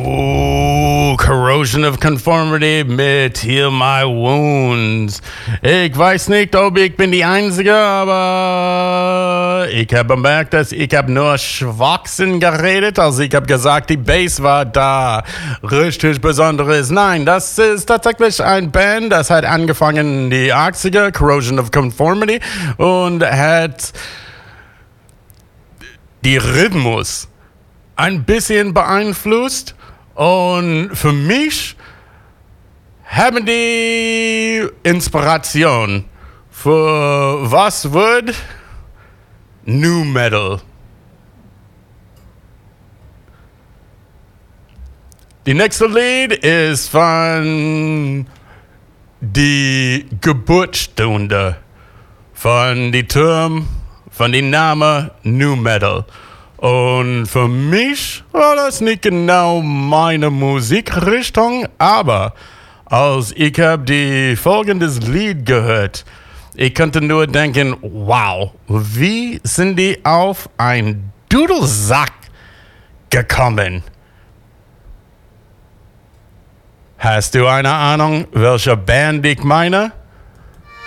Oh, Corrosion of Conformity mit Heal My Wounds. Ich weiß nicht, ob ich bin die Einzige, aber ich habe bemerkt, dass ich habe nur Schwachsinn geredet. Also ich habe gesagt, die Bass war da. Richtig Besonderes. Nein, das ist tatsächlich ein Band, das hat angefangen in die 80er, Corrosion of Conformity, und hat die Rhythmus ein bisschen beeinflusst, und für mich haben die Inspiration für was wird New Metal. Die nächste Lied ist von die Geburtsstunde von die Term, von dem Namen New Metal. Und für mich war das nicht genau meine Musikrichtung, aber als ich habe die folgendes Lied gehört, ich konnte nur denken, wow, wie sind die auf ein Dudelsack gekommen? Hast du eine Ahnung, welche Band ich meine?